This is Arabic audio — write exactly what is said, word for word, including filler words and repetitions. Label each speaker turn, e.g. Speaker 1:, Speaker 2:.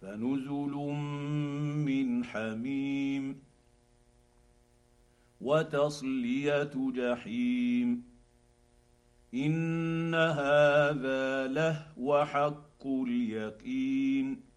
Speaker 1: فنزل من حميم وتصليه جحيم ان هذا لهو حق اليقين